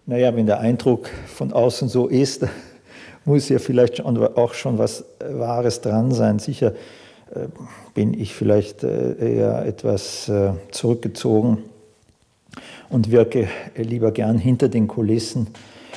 Naja, wenn der Eindruck von außen so ist, muss ja vielleicht auch schon was Wahres dran sein. Sicher bin ich vielleicht eher etwas zurückgezogen und wirke lieber gern hinter den Kulissen,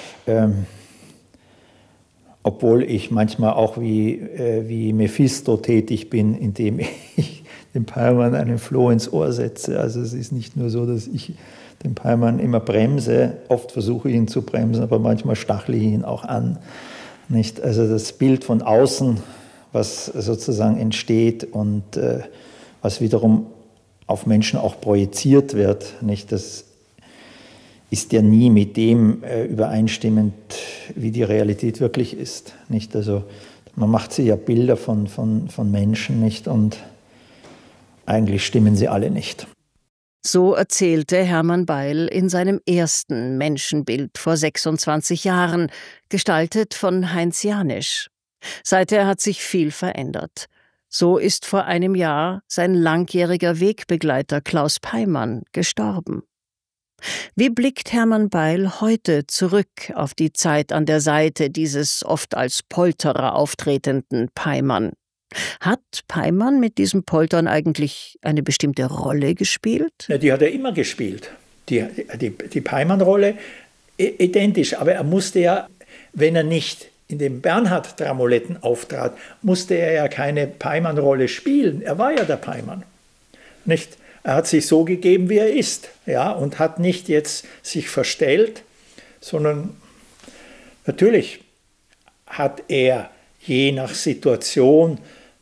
obwohl ich manchmal auch wie Mephisto tätig bin, indem ich dem Peimann einen Floh ins Ohr setze. Also es ist nicht nur so, dass ich den Peimann immer bremse, oft versuche ich ihn zu bremsen, aber manchmal stachle ich ihn auch an. Nicht? Also das Bild von außen, was sozusagen entsteht und was wiederum auf Menschen auch projiziert wird, nicht? Das ist ja nie mit dem übereinstimmend, wie die Realität wirklich ist. Nicht? Also man macht sich ja Bilder von Menschen, nicht? Und eigentlich stimmen sie alle nicht. So erzählte Hermann Beil in seinem ersten Menschenbild vor 26 Jahren, gestaltet von Heinz Janisch. Seither hat sich viel verändert. So ist vor einem Jahr sein langjähriger Wegbegleiter Klaus Peimann gestorben. Wie blickt Hermann Beil heute zurück auf die Zeit an der Seite dieses oft als Polterer auftretenden Peimann? Hat Peimann mit diesem Poltern eigentlich eine bestimmte Rolle gespielt? Ja, die hat er immer gespielt. Die Peimann-Rolle identisch. Aber er musste ja, wenn er nicht in den Bernhard-Dramoletten auftrat, musste er ja keine Peimann-Rolle spielen. Er war ja der Peimann. Nicht? Er hat sich so gegeben, wie er ist. Ja, und hat nicht jetzt sich verstellt, sondern natürlich hat er je nach Situation,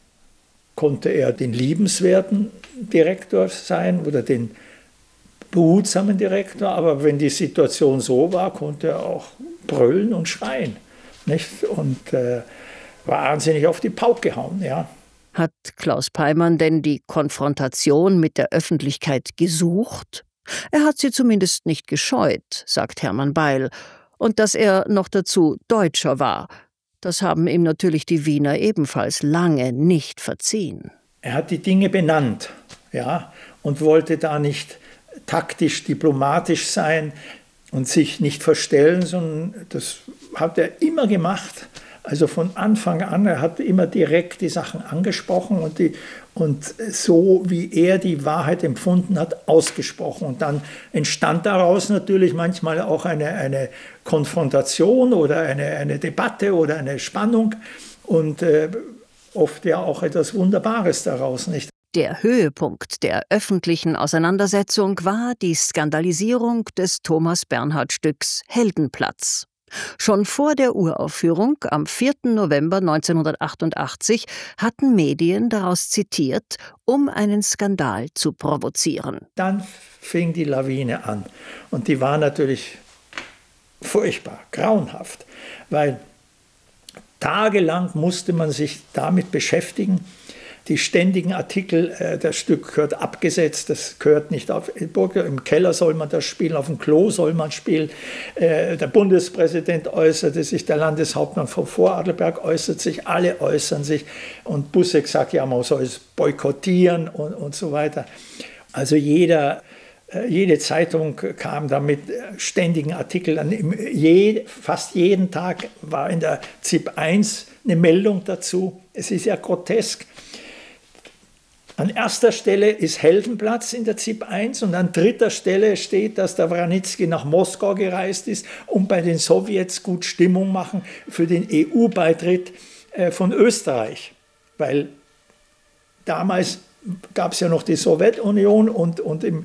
konnte er den liebenswerten Direktor sein oder den behutsamen Direktor, aber wenn die Situation so war, konnte er auch brüllen und schreien. Nicht? Und wahnsinnig auf die Pauke hauen. Ja. Hat Klaus Peimann denn die Konfrontation mit der Öffentlichkeit gesucht? Er hat sie zumindest nicht gescheut, sagt Hermann Beil. Und dass er noch dazu Deutscher war, das haben ihm natürlich die Wiener ebenfalls lange nicht verziehen. Er hat die Dinge benannt, ja, und wollte da nicht taktisch, diplomatisch sein und sich nicht verstellen, sondern das hat er immer gemacht. Also von Anfang an, er hat immer direkt die Sachen angesprochen und so, wie er die Wahrheit empfunden hat, ausgesprochen. Und dann entstand daraus natürlich manchmal auch eine Konfrontation oder eine Debatte oder eine Spannung und oft ja auch etwas Wunderbares daraus, nicht? Der Höhepunkt der öffentlichen Auseinandersetzung war die Skandalisierung des Thomas-Bernhard-Stücks Heldenplatz. Schon vor der Uraufführung am 4. November 1988 hatten Medien daraus zitiert, um einen Skandal zu provozieren. Dann fing die Lawine an und die war natürlich furchtbar, grauenhaft, weil tagelang musste man sich damit beschäftigen. Die ständigen Artikel, das Stück gehört abgesetzt, das gehört nicht auf Burg, im Keller soll man das spielen, auf dem Klo soll man spielen. Der Bundespräsident äußerte sich, der Landeshauptmann von Vorarlberg äußert sich, alle äußern sich. Und Busseck sagt, ja, man soll es boykottieren und so weiter. Also jede Zeitung kam da mit ständigen Artikeln. Fast jeden Tag war in der ZIP 1 eine Meldung dazu. Es ist ja grotesk. An erster Stelle ist Heldenplatz in der ZIP 1 und an dritter Stelle steht, dass der Wranitzky nach Moskau gereist ist, um bei den Sowjets gut Stimmung machen für den EU-Beitritt von Österreich. Weil damals gab es ja noch die Sowjetunion und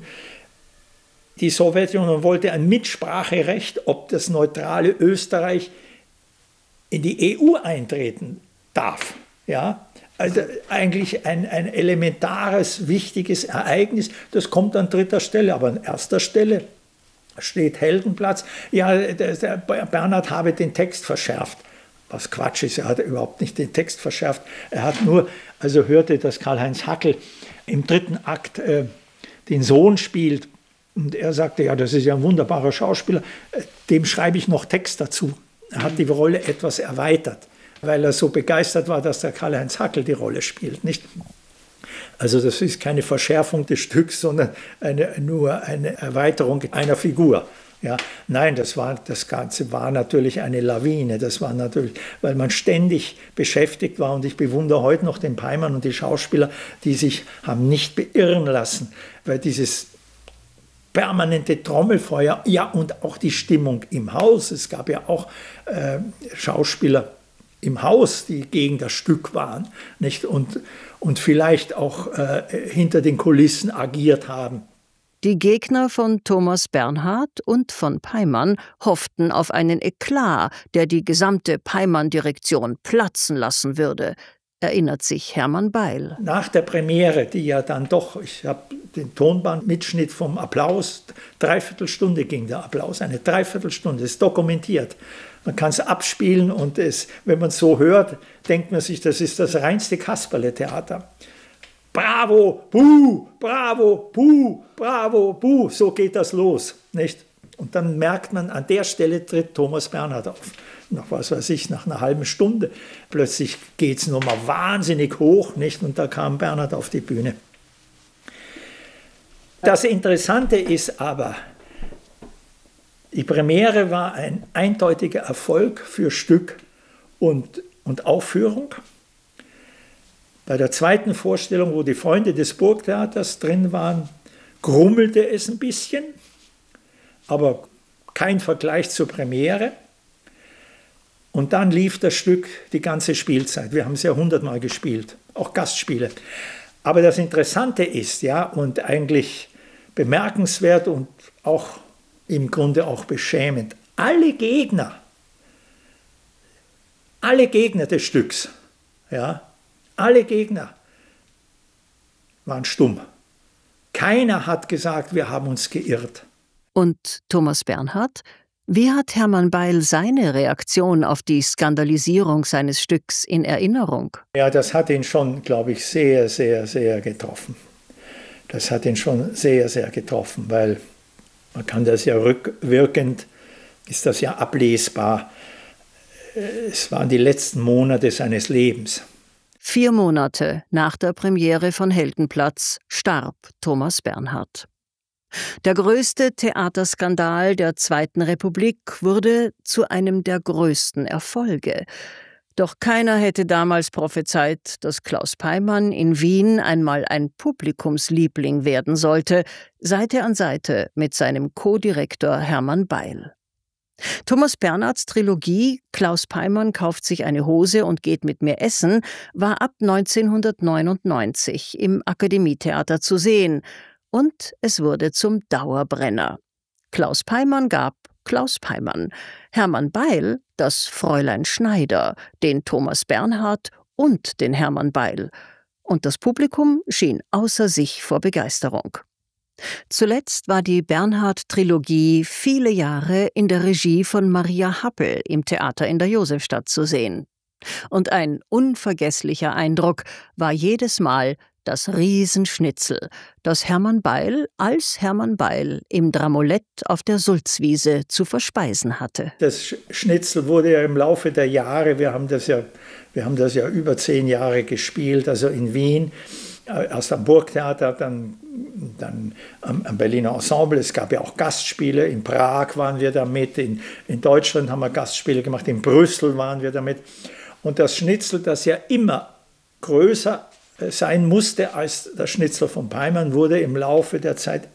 die Sowjetunion wollte ein Mitspracherecht, ob das neutrale Österreich in die EU eintreten darf. Ja? Also eigentlich ein elementares, wichtiges Ereignis, das kommt an dritter Stelle, aber an erster Stelle steht Heldenplatz. Ja, der Bernhard habe den Text verschärft. Was Quatsch ist, er hat überhaupt nicht den Text verschärft. Er hat nur, also hörte, dass Karl-Heinz Hackl im dritten Akt den Sohn spielt und er sagte, ja, das ist ja ein wunderbarer Schauspieler, dem schreibe ich noch Text dazu. Er hat die Rolle etwas erweitert, weil er so begeistert war, dass der Karl-Heinz Hackl die Rolle spielt, nicht? Also das ist keine Verschärfung des Stücks, sondern nur eine Erweiterung einer Figur. Ja, nein, das Ganze war natürlich eine Lawine. Das war natürlich, weil man ständig beschäftigt war. Und ich bewundere heute noch den Peimann und die Schauspieler, die sich haben nicht beirren lassen, weil dieses permanente Trommelfeuer, ja, und auch die Stimmung im Haus. Es gab ja auch Schauspieler im Haus, die gegen das Stück waren, nicht? Und vielleicht auch hinter den Kulissen agiert haben. Die Gegner von Thomas Bernhard und von Peimann hofften auf einen Eklat, der die gesamte Peimann-Direktion platzen lassen würde, erinnert sich Hermann Beil. Nach der Premiere, die ja dann doch, ich habe den Tonbandmitschnitt vom Applaus, 3/4 Stunde ging der Applaus, eine 3/4 Stunde, ist dokumentiert. Man kann es abspielen und wenn man es so hört, denkt man sich, das ist das reinste Kasperle-Theater. Bravo, buh, bravo, buh, bravo, buh, so geht das los, nicht? Und dann merkt man, an der Stelle tritt Thomas Bernhard auf. Nach was weiß ich, nach einer halben Stunde. Plötzlich geht es nochmal wahnsinnig hoch, nicht? Und da kam Bernhard auf die Bühne. Das Interessante ist aber, die Premiere war ein eindeutiger Erfolg für Stück und Aufführung. Bei der zweiten Vorstellung, wo die Freunde des Burgtheaters drin waren, grummelte es ein bisschen, aber kein Vergleich zur Premiere. Und dann lief das Stück die ganze Spielzeit. Wir haben es ja 100-mal gespielt, auch Gastspiele. Aber das Interessante ist, ja, und eigentlich bemerkenswert und auch im Grunde auch beschämend, alle Gegner des Stücks, ja, alle Gegner waren stumm. Keiner hat gesagt, wir haben uns geirrt. Und Thomas Bernhard? Wie hat Hermann Beil seine Reaktion auf die Skandalisierung seines Stücks in Erinnerung? Ja, das hat ihn schon, glaube ich, sehr, sehr, sehr getroffen. Das hat ihn schon sehr, sehr getroffen, weil man kann das ja rückwirkend, ist das ja ablesbar. Es waren die letzten Monate seines Lebens. 4 Monate nach der Premiere von Heldenplatz starb Thomas Bernhard. Der größte Theaterskandal der Zweiten Republik wurde zu einem der größten Erfolge. Doch keiner hätte damals prophezeit, dass Klaus Peimann in Wien einmal ein Publikumsliebling werden sollte, Seite an Seite mit seinem Co-Direktor Hermann Beil. Thomas Bernhards Trilogie »Klaus Peimann kauft sich eine Hose und geht mit mir essen« war ab 1999 im Akademietheater zu sehen und es wurde zum Dauerbrenner. Klaus Peimann gab Klaus Peimann, Hermann Beil das Fräulein Schneider, den Thomas Bernhard und den Hermann Beil. Und das Publikum schien außer sich vor Begeisterung. Zuletzt war die Bernhard-Trilogie viele Jahre in der Regie von Maria Happel im Theater in der Josefstadt zu sehen. Und ein unvergesslicher Eindruck war jedes Mal das Riesenschnitzel, das Hermann Beil als Hermann Beil im Dramolett auf der Sulzwiese zu verspeisen hatte. Das Schnitzel wurde ja im Laufe der Jahre, wir haben das ja über 10 Jahre gespielt, also in Wien, erst am Burgtheater, dann am Berliner Ensemble. Es gab ja auch Gastspiele. In Prag waren wir damit, in Deutschland haben wir Gastspiele gemacht, in Brüssel waren wir damit. Und das Schnitzel, das ja immer größer sein musste als das Schnitzel von Peimann, wurde im Laufe der Zeit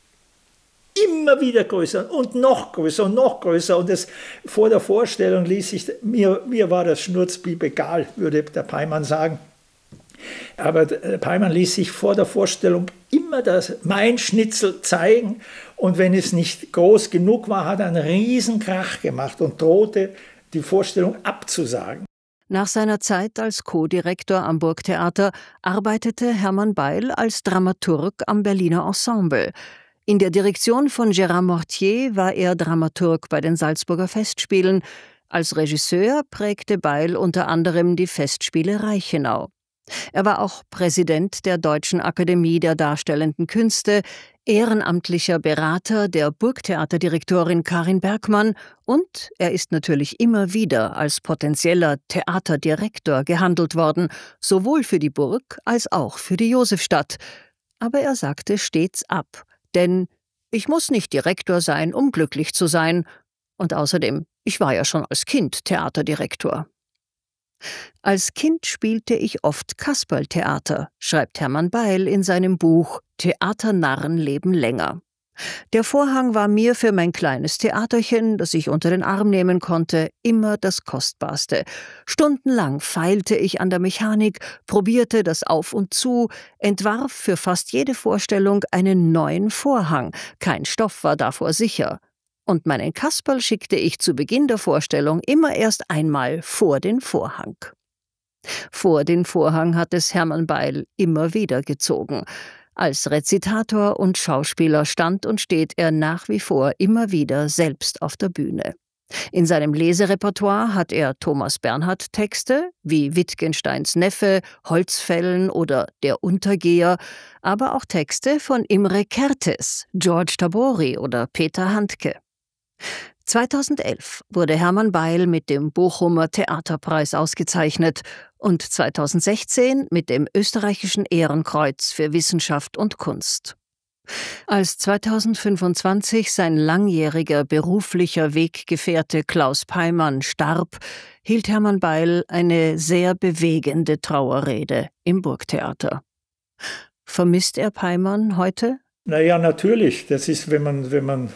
immer wieder größer und noch größer und noch größer. Und vor der Vorstellung ließ sich, mir war das Schnurzpiep egal, würde der Peimann sagen. Aber Peimann ließ sich vor der Vorstellung immer mein Schnitzel zeigen und wenn es nicht groß genug war, hat er einen riesen Krach gemacht und drohte, die Vorstellung abzusagen. Nach seiner Zeit als Co-Direktor am Burgtheater arbeitete Hermann Beil als Dramaturg am Berliner Ensemble. In der Direktion von Gérard Mortier war er Dramaturg bei den Salzburger Festspielen. Als Regisseur prägte Beil unter anderem die Festspiele Reichenau. Er war auch Präsident der Deutschen Akademie der Darstellenden Künste, ehrenamtlicher Berater der Burgtheaterdirektorin Karin Bergmann und er ist natürlich immer wieder als potenzieller Theaterdirektor gehandelt worden, sowohl für die Burg als auch für die Josefstadt. Aber er sagte stets ab, denn Ich muss nicht Direktor sein, um glücklich zu sein. Und außerdem, ich war ja schon als Kind Theaterdirektor. Als Kind spielte ich oft Kasperltheater, schreibt Hermann Beil in seinem Buch Theaternarren leben länger. Der Vorhang war mir für mein kleines Theaterchen, das ich unter den Arm nehmen konnte, immer das Kostbarste. Stundenlang feilte ich an der Mechanik, probierte das Auf und Zu, entwarf für fast jede Vorstellung einen neuen Vorhang. Kein Stoff war davor sicher. Und meinen Kasperl schickte ich zu Beginn der Vorstellung immer erst einmal vor den Vorhang. Vor den Vorhang hat es Hermann Beil immer wieder gezogen. Als Rezitator und Schauspieler stand und steht er nach wie vor immer wieder selbst auf der Bühne. In seinem Leserepertoire hat er Thomas Bernhard-Texte wie Wittgensteins Neffe, Holzfällen oder Der Untergeher, aber auch Texte von Imre Kertész, George Tabori oder Peter Handke. 2011 wurde Hermann Beil mit dem Bochumer Theaterpreis ausgezeichnet und 2016 mit dem Österreichischen Ehrenkreuz für Wissenschaft und Kunst. Als 2025 sein langjähriger beruflicher Weggefährte Klaus Peimann starb, hielt Hermann Beil eine sehr bewegende Trauerrede im Burgtheater. Vermisst er Peimann heute? Naja, natürlich. Das ist, wenn man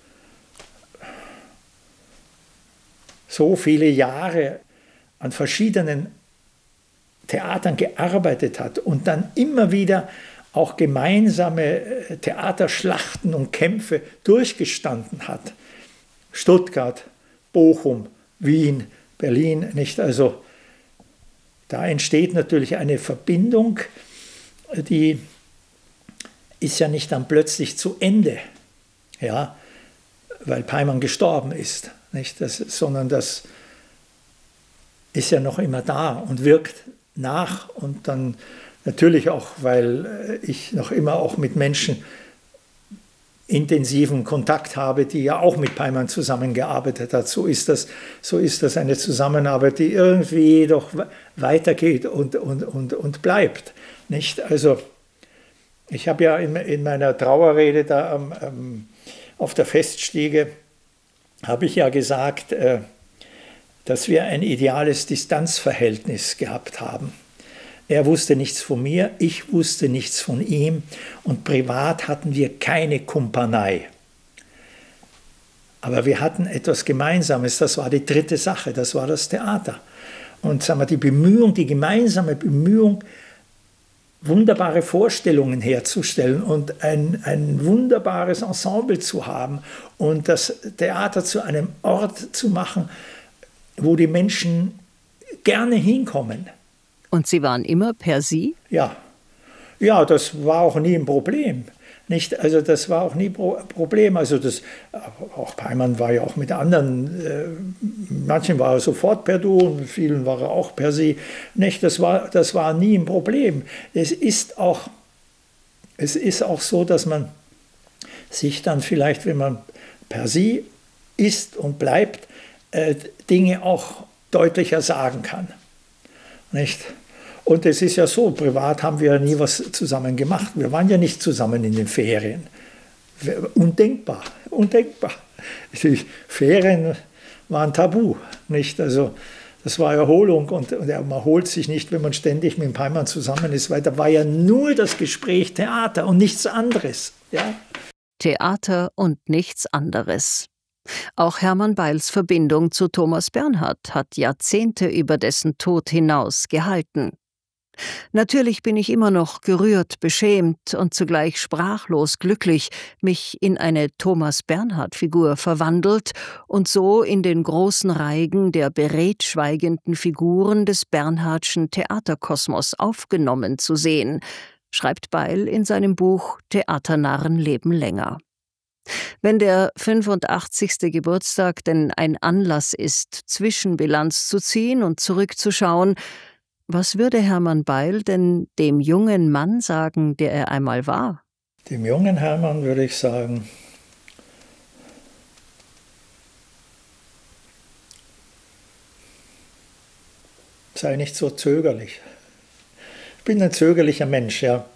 so viele Jahre an verschiedenen Theatern gearbeitet hat und dann immer wieder auch gemeinsame Theaterschlachten und Kämpfe durchgestanden hat. Stuttgart, Bochum, Wien, Berlin, nicht? Also da entsteht natürlich eine Verbindung, die ist ja nicht dann plötzlich zu Ende, ja, weil Peimann gestorben ist, nicht? Sondern das ist ja noch immer da und wirkt nach und dann natürlich auch, weil ich noch immer auch mit Menschen intensiven Kontakt habe, die ja auch mit Peimann zusammengearbeitet hat. So ist das eine Zusammenarbeit, die irgendwie doch weitergeht und bleibt. Nicht? Also ich habe ja in meiner Trauerrede da auf der Feststiege, habe ich ja gesagt, dass wir ein ideales Distanzverhältnis gehabt haben. Er wusste nichts von mir, ich wusste nichts von ihm und privat hatten wir keine Kumpanei. Aber wir hatten etwas Gemeinsames, das war die dritte Sache, das war das Theater. Und sagen wir, die gemeinsame Bemühung, wunderbare Vorstellungen herzustellen und ein wunderbares Ensemble zu haben und das Theater zu einem Ort zu machen, wo die Menschen gerne hinkommen. Und Sie waren immer per Sie? Ja, das war auch nie ein Problem. Nicht? Also das war auch nie ein Problem. Also auch Peimann war ja auch mit anderen, manchen war er sofort per Du und vielen war er auch per Sie. Nicht? Das war nie ein Problem. Es ist auch so, dass man sich dann vielleicht, wenn man per Sie ist und bleibt, Dinge auch deutlicher sagen kann. Nicht? Und es ist ja so, privat haben wir ja nie was zusammen gemacht. Wir waren ja nicht zusammen in den Ferien. Undenkbar. Die Ferien waren tabu. Nicht? Also das war Erholung und man erholt sich nicht, wenn man ständig mit dem Peimann zusammen ist, weil da war ja nur das Gespräch Theater und nichts anderes. Ja? Theater und nichts anderes. Auch Hermann Beils Verbindung zu Thomas Bernhard hat Jahrzehnte über dessen Tod hinaus gehalten. Natürlich bin ich immer noch gerührt, beschämt und zugleich sprachlos glücklich, mich in eine Thomas-Bernhard-Figur verwandelt und so in den großen Reigen der beredtschweigenden Figuren des Bernhardschen Theaterkosmos aufgenommen zu sehen, schreibt Beil in seinem Buch Theaternarren leben länger. Wenn der 85. Geburtstag denn ein Anlass ist, Zwischenbilanz zu ziehen und zurückzuschauen, was würde Hermann Beil denn dem jungen Mann sagen, der er einmal war? Dem jungen Hermann würde ich sagen, sei nicht so zögerlich. Ich bin ein zögerlicher Mensch, ja.